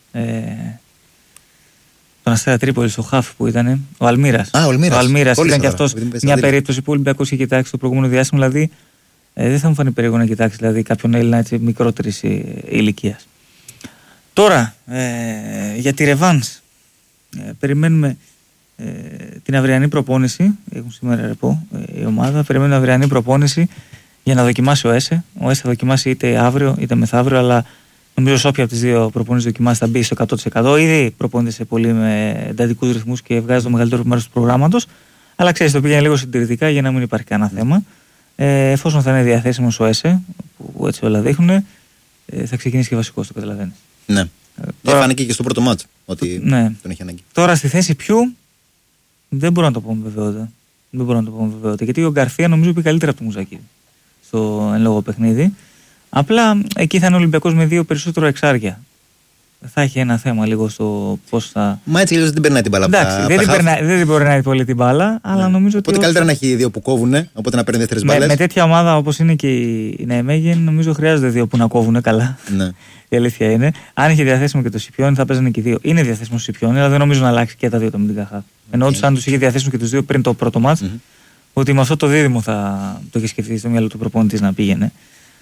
τον Αστέρα Τρίπολης, ο Χαφ που ήταν, ο Αλμύρας. Ο Αλμύρας ήταν και αυτός μια περίπτωση που ο Ολυμπιακός είχε κοιτάξει το προηγούμενο διάστημα. Δηλαδή, δεν θα μου φανεί περίεργο να κοιτάξει δηλαδή, κάποιον Έλληνα έτσι, μικρότερης ηλικίας. Τώρα, για τη ρεβάνς, περιμένουμε την αυριανή προπόνηση. Έχουν σήμερα ρεπό η ομάδα. Περιμένουμε την αυριανή προπόνηση για να δοκιμάσει ο ΕΣΕ. Ο ΕΣΕ θα δοκιμάσει είτε αύριο είτε μεθαύριο, αλλά νομίζω σε όποια από τις δύο προπονήσεις δοκιμάσει θα μπει στο 100%. Ήδη προπονείται πολύ με εντατικούς ρυθμούς και βγάζει το μεγαλύτερο μέρος του προγράμματος. Αλλά ξέρεις, το πήγαινε λίγο συντηρητικά για να μην υπάρχει κανένα θέμα. Εφόσον θα είναι διαθέσιμος ο ΕΣΕ, που έτσι όλα δείχνουν, θα ξεκινήσει και βασικός, το καταλαβαίνεις. Ναι. Τώρα φάνηκε και στο πρώτο μάτς ότι τον έχει ανάγκη. Τώρα στη θέση ποιου δεν μπορώ να το πω με βεβαιότητα. Γιατί ο Γκαρθία νομίζω πει καλύτερα από το Μουζακίδη στο εν λόγω παιχνίδι. Απλά εκεί θα είναι ο Ολυμπιακός με δύο περισσότερο εξάρια. Θα έχει ένα θέμα λίγο στο πώς θα. Μα έτσι δεν την περνάει την μπάλα. Εντάξει, δεν την περνάει πολύ την μπάλα, αλλά νομίζω ότι. Οπότε καλύτερα να έχει δύο που κόβουν, οπότε να παίρνει δεύτερες μπάλες. Με τέτοια ομάδα όπως είναι και η Ναϊμέγεν, νομίζω χρειάζονται δύο που να κόβουν καλά. Ναι. Η αλήθεια είναι. Αν είχε διαθέσιμο και το Σιπιόνι, θα παίζανε και δύο. Είναι διαθέσιμο το Σιπιόνι, αλλά δεν νομίζω να αλλάξει και τα δύο το Μιντικά Χαφ. Ενώ αν του είχε διαθέσιμο και του δύο πριν το πρώτο μάτς, ότι με αυτό το δίδυμο θα το είχε σκεφτεί στο μυαλό του προπονητή να πήγαινε.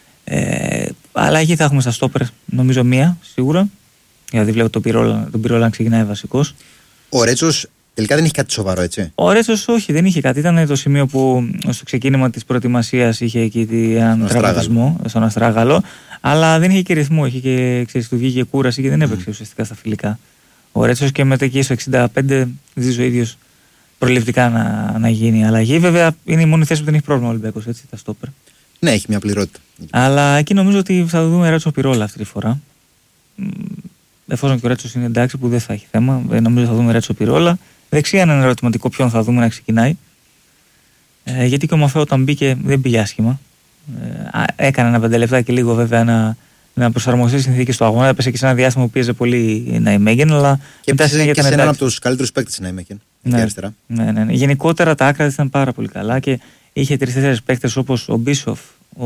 Αλλά εκεί θα έχουμε στα στόπερ, νομίζω μία σίγουρα. Γιατί βλέπω τον Πυρόλα να ξεκινάει βασικός. Ο Ρέτσος τελικά δεν είχε κάτι σοβαρό, έτσι. Ο Ρέτσος όχι, δεν είχε κάτι. Ήταν το σημείο που στο ξεκίνημα της προετοιμασίας είχε εκεί έναν τραυματισμό στον Αστράγαλο. Αλλά δεν είχε και ρυθμό. Είχε και, ξέρεις, του βγήκε κούραση και δεν έπαιξε ουσιαστικά στα φιλικά. Ο Ρέτσος και μετά εκεί στο 65 ζήσει ο ίδιος προληπτικά να γίνει αλλαγή. Βέβαια είναι η μόνη θέση που δεν έχει πρόβλημα ο Ολυμπιακός, έτσι, τα στόπερ. Ναι, έχει μια πληρότητα. Αλλά εκεί νομίζω ότι θα δούμε Ρέτσο Πυρόλα αυτή τη φορά. Εφόσον και ο Ρέτσος είναι εντάξει, που δεν θα έχει θέμα, νομίζω θα δούμε Ρέτσο Πυρόλα. Δεξιά είναι ένα ερωτηματικό ποιον θα δούμε να ξεκινάει. Γιατί και ο Μαφέο όταν μπήκε δεν πήγε άσχημα. Έκανε ένα 5 λεπτά και λίγο βέβαια να προσαρμοστεί στις συνθήκες του αγώνα. Έπεσε και σε ένα διάστημα που πίεζε πολύ η Ναϊμέγεν. Αλλά και έπεσε και σε έναν από τους καλύτερους παίκτες της Ναϊμέγεν. Ναι. Γενικότερα τα άκρα ήταν πάρα πολύ καλά και είχε 3-4 παίκτες όπως ο Μπίσοφ,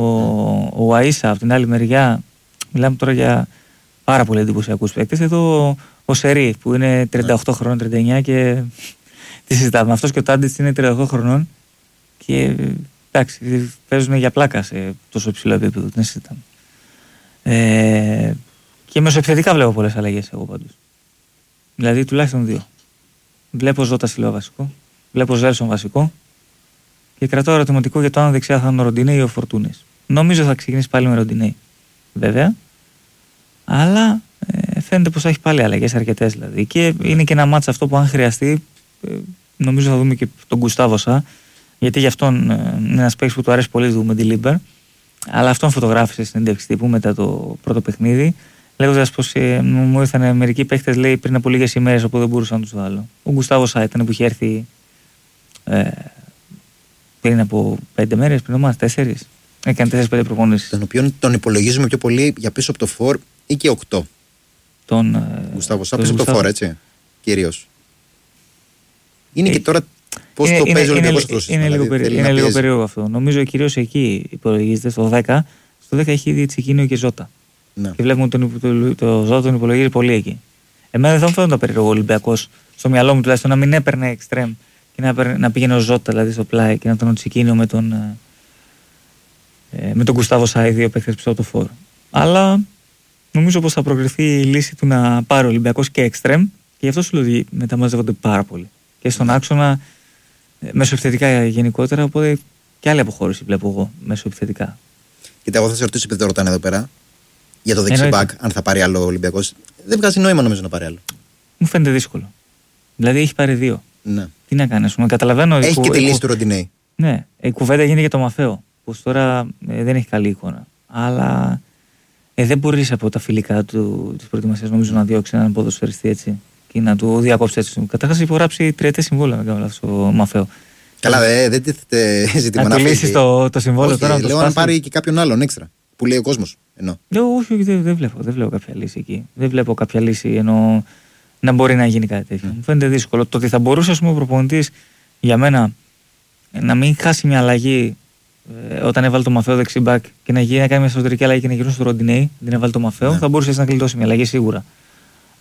ο Αΐσα από την άλλη μεριά. Μιλάμε τώρα για πάρα πολύ εντυπωσιακούς παίκτες. Εδώ ο Σερί που είναι 38 χρονών, 39 και τι συζητάμε. Αυτός και ο Τάντιτς είναι 38 χρονών και εντάξει, παίζουν για πλάκα σε τόσο υψηλό επίπεδο. Δεν συζητάμε. Και μεσοεπιθετικά βλέπω πολλές αλλαγές εγώ πάντως. Δηλαδή τουλάχιστον δύο. Βλέπω Ζώτα Σιλβά βασικό, βλέπω Ζέλσον βασικό και κρατώ ερωτηματικό για το αν δεξιά θα είναι ο Ροντινέι ή ο Φορτούνης. Νομίζω θα ξεκινήσει πάλι με Ροντινέι. Βέβαια. Αλλά φαίνεται πως θα έχει πάλι αλλαγές αρκετές δηλαδή. Και είναι και ένα μάτς αυτό που αν χρειαστεί, νομίζω θα δούμε και τον Γκουστάβο Σα. Γιατί γι' αυτόν είναι ένας παίκτης που του αρέσει πολύ του Μεντιλίμπερ. Αλλά αυτόν φωτογράφησε στην έντευξη τύπου μετά το πρώτο παιχνίδι, λέγοντας πως μου ήρθαν μερικοί παίκτες λέει, πριν από λίγες ημέρες όπου δεν μπορούσα να τους βάλω. Ο Γκουστάβο Σα ήταν που είχε έρθει πριν από 5 μέρες, πριν από 4. Έκανε 4-5 προπονήσεις. Τον οποίον τον υπολογίζουμε πιο πολύ για πίσω από το φορ ή και 8. Τον Γκουστάβο Σα πίσω από το φορ, έτσι. Κυρίως. Είναι και τώρα πώς το παίζει ο Ολυμπιακός αυτός. Είναι λίγο περίεργο αυτό. Νομίζω κυρίως εκεί υπολογίζεται στο 10. Στο 10 έχει ήδη Τσικίνιο και Ζώτα. Ναι. Και βλέπουμε ότι το Ζώτα τον υπολογίζει πολύ εκεί. Εμένα δεν μου φαίνεται περίεργο ο Ολυμπιακός στο μυαλό μου τουλάχιστον να μην έπαιρνε εξτρέμ και να πήγαινε ο Ζώτα δηλαδή στο πλάι και να τον Τσικίνιο με τον Γκουστάβο Σα, οι δύο παίκτες πίσω από το φόρ. Αλλά νομίζω πως θα προκριθεί η λύση του να πάρει ο Ολυμπιακός και εξτρέμ και γι' αυτό σου λέω ότι μεταμαζεύονται πάρα πολύ. Και στον άξονα μεσοεπιθετικά γενικότερα, οπότε και άλλη αποχώρηση βλέπω εγώ μεσοεπιθετικά. Κοίτα, εγώ θα σε ρωτήσω επειδή το ρωτάνε εδώ πέρα για το δεξιμπάκ, αν θα πάρει άλλο ο Ολυμπιακός. Δεν βγάζει νόημα νομίζω να πάρει άλλο. Μου φαίνεται δύσκολο. Δηλαδή έχει πάρει δύο. Ναι. Τι να κάνει, καταλαβαίνω. Έχει και τη λύση του Ροντινέι. Ναι, η κουβέντα γίνεται για το Μαφέο, που τώρα δεν έχει καλή εικόνα. Αλλά δεν μπορεί από τα φιλικά τη προετοιμασία νομίζω να διώξει έναν ποδοσφαιριστή έτσι και να του διακόψει έτσι. Καταρχάς έχει υπογράψει 3 συμβόλαια με κάνω λάθος ο Μαφέο. Καλά, δεν τίθεται ζήτημα να κλείσει το συμβόλαιο τώρα. Λέω αν πάρει και κάποιον άλλον έξτρα που λέει ο κόσμος. Όχι, δεν βλέπω κάποια λύση εκεί. Δεν βλέπω κάποια λύση ενώ να μπορεί να γίνει κάτι τέτοιο. Μου φαίνεται δύσκολο. Το ότι θα μπορούσε ο προπονητής για μένα να μην χάσει μια αλλαγή όταν έβαλε το Μαφέο δεξιμπάκ και να κάνει μια εσωτερική αλλαγή και να γυρίσει στο Ροντινέι, δεν έβαλε το Μαφέο, θα μπορούσε να κλειδώσει μια αλλαγή σίγουρα.